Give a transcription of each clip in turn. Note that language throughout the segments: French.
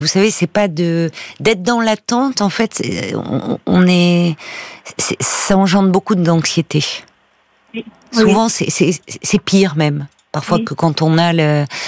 Vous savez, c'est pas d'être dans l'attente. En fait, ça engendre beaucoup d'anxiété. Oui. Souvent, c'est pire même. Parfois que quand on a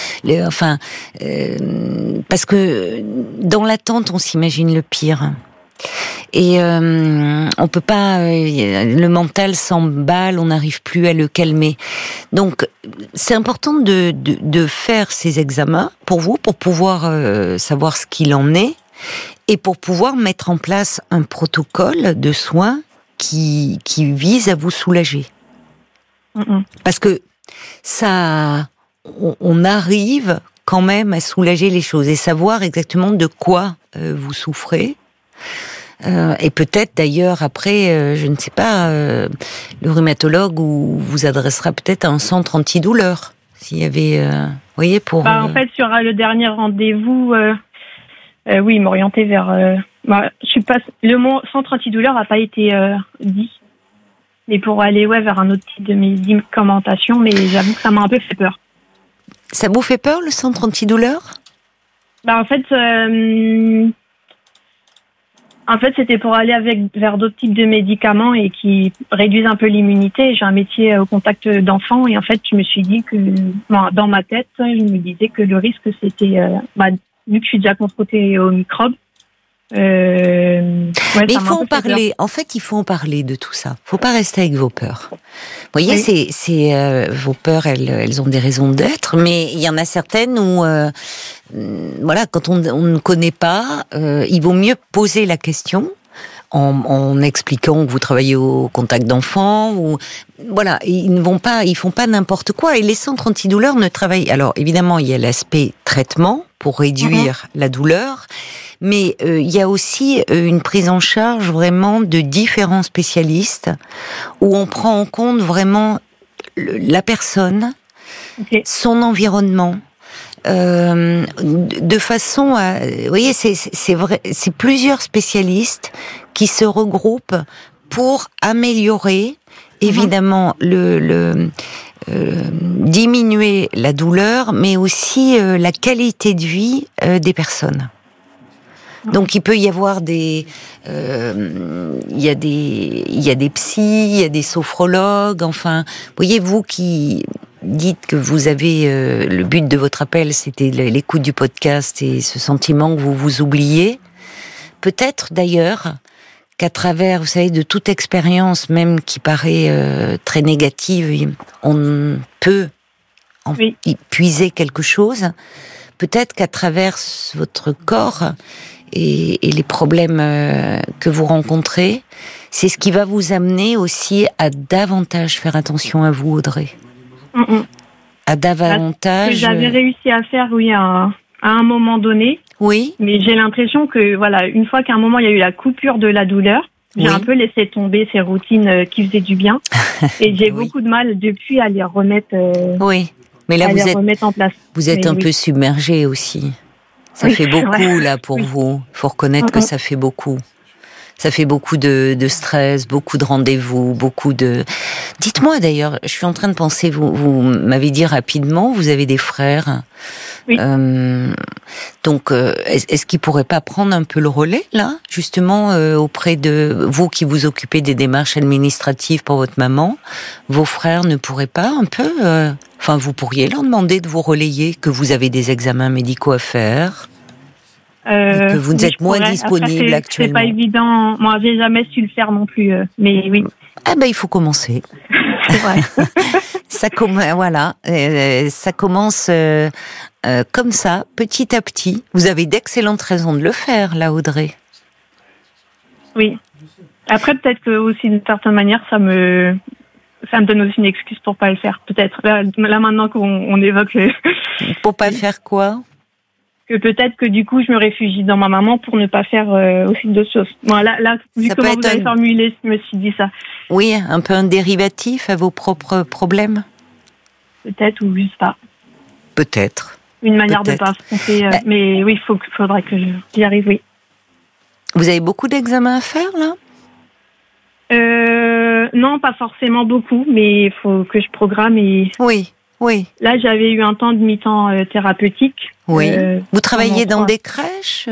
parce que dans l'attente, on s'imagine le pire. Et on peut pas, le mental s'emballe, on n'arrive plus à le calmer. Donc, c'est important de faire ces examens pour vous, pour pouvoir savoir ce qu'il en est, et pour pouvoir mettre en place un protocole de soins qui vise à vous soulager. Parce que ça, on arrive quand même à soulager les choses et savoir exactement de quoi vous souffrez. Et peut-être d'ailleurs après, je ne sais pas, le rhumatologue vous adressera peut-être à un centre antidouleur. S'il y avait, vous voyez, pour. En fait, sur le dernier rendez-vous, oui, il m'orientait vers. Je suis pas. Le mot centre antidouleur n'a pas été dit, mais pour aller vers un autre type de médicamentation, mais j'avoue que ça m'a un peu fait peur. Ça vous fait peur le centre antidouleur ? En fait, c'était pour aller vers d'autres types de médicaments et qui réduisent un peu l'immunité. J'ai un métier au contact d'enfants et en fait, je me suis dit que, dans ma tête, je me disais que le risque, c'était, vu que je suis déjà confrontée aux microbes. Mais il faut en parler. En fait, il faut en parler de tout ça. Faut pas rester avec vos peurs. Vous voyez, c'est vos peurs, elles ont des raisons d'être, mais il y en a certaines où, quand on ne connaît pas, il vaut mieux poser la question en expliquant que vous travaillez au contact d'enfants ou ils font pas n'importe quoi. Et les centres antidouleurs ne travaillent. Alors évidemment, il y a l'aspect traitement pour réduire la douleur. Mais il y a aussi une prise en charge vraiment de différents spécialistes où on prend en compte vraiment la personne, son environnement, de façon à, vous voyez, c'est vrai, c'est plusieurs spécialistes qui se regroupent pour améliorer évidemment diminuer la douleur, mais aussi la qualité de vie des personnes. Donc il peut y avoir il y a des psys, il y a des sophrologues, enfin, voyez, vous qui dites que vous avez le but de votre appel, c'était l'écoute du podcast et ce sentiment que vous vous oubliez. Peut-être d'ailleurs qu'à travers, vous savez, de toute expérience, même qui paraît très négative, on peut y puiser quelque chose. Peut-être qu'à travers votre corps et les problèmes que vous rencontrez, c'est ce qui va vous amener aussi à davantage faire attention à vous, Audrey. À davantage. Ce que j'avais réussi à faire, à un moment donné. Oui. Mais j'ai l'impression que, une fois qu'à un moment il y a eu la coupure de la douleur, j'ai un peu laissé tomber ces routines qui faisaient du bien. Et j'ai beaucoup de mal depuis à les remettre. Mais là, remettre en place. Vous êtes un peu submergé aussi. Ça fait beaucoup, là, pour vous. Il faut reconnaître que ça fait beaucoup. Ça fait beaucoup de stress, beaucoup de rendez-vous, beaucoup de... Dites-moi d'ailleurs, je suis en train de penser, vous m'avez dit rapidement, vous avez des frères. Oui. Donc, est-ce qu'ils pourraient pas prendre un peu le relais, là, justement, auprès de vous qui vous occupez des démarches administratives pour votre maman? Vos frères ne pourraient pas un peu... Enfin, vous pourriez leur demander de vous relayer, que vous avez des examens médicaux à faire, que vous êtes moins disponible actuellement. C'est pas évident. Moi, j'ai jamais su le faire non plus. Mais oui. Ah il faut commencer. C'est vrai. Ça commence comme ça, petit à petit. Vous avez d'excellentes raisons de le faire, là, Audrey. Oui. Après, peut-être que aussi d'une certaine manière, ça me donne aussi une excuse pour pas le faire, peut-être. Là maintenant qu'on évoque Pour pas faire quoi? Que peut-être que du coup, je me réfugie dans ma maman pour ne pas faire aussi d'autres choses. Bon, là vu ça comment vous avez formulé, je me suis dit ça. Oui, un peu un dérivatif à vos propres problèmes? Peut-être, ou juste pas. Peut-être. Une manière de pas affronter. Mais oui, faudrait que j'y arrive, oui. Vous avez beaucoup d'examens à faire, là? Non, pas forcément beaucoup, mais il faut que je programme et... Oui, Oui. Là, j'avais eu un temps de mi-temps thérapeutique. Oui. Vous travaillez pendant dans des crèches?